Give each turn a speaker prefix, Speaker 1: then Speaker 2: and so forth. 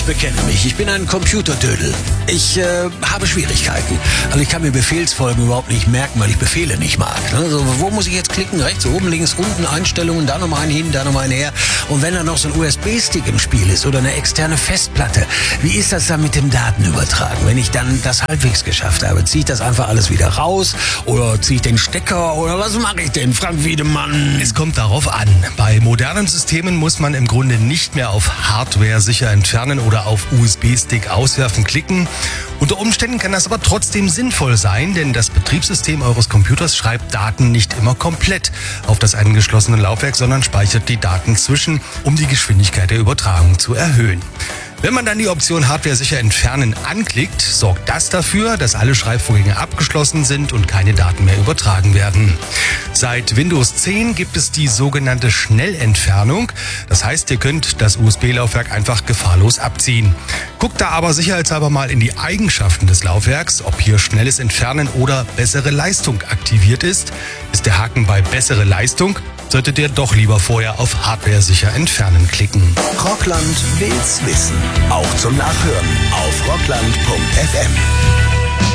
Speaker 1: Bekenne mich, ich bin ein Computerdödel. Ich habe Schwierigkeiten. Also ich kann mir Befehlsfolgen überhaupt nicht merken, weil ich Befehle nicht mag. Also wo muss ich jetzt klicken? Rechts, oben, links, unten, Einstellungen, da nochmal einen hin, da nochmal einen her. Und wenn da noch so ein USB-Stick im Spiel ist oder eine externe Festplatte, wie ist das dann mit dem Datenübertragen? Wenn ich dann das halbwegs geschafft habe, ziehe ich das einfach alles wieder raus oder ziehe ich den Stecker oder was mache ich denn, Frank Wiedemann?
Speaker 2: Es kommt darauf an. Bei modernen Systemen muss man im Grunde nicht mehr auf Hardware sicher entfernen oder auf USB-Stick auswerfen klicken. Unter Umständen kann das aber trotzdem sinnvoll sein, denn das Betriebssystem eures Computers schreibt Daten nicht immer komplett auf das angeschlossene Laufwerk, sondern speichert die Daten zwischen, um die Geschwindigkeit der Übertragung zu erhöhen. Wenn man dann die Option Hardware sicher entfernen anklickt, sorgt das dafür, dass alle Schreibvorgänge abgeschlossen sind und keine Daten mehr übertragen werden. Seit Windows 10 gibt es die sogenannte Schnellentfernung. Das heißt, ihr könnt das USB-Laufwerk einfach gefahrlos abziehen. Guckt da aber sicherheitshalber mal in die Eigenschaften des Laufwerks, ob hier schnelles Entfernen oder bessere Leistung aktiviert ist. Ist der Haken bei bessere Leistung, solltet ihr doch lieber vorher auf Hardware sicher entfernen klicken.
Speaker 3: Rockland will's wissen. Auch zum Nachhören auf rockland.fm.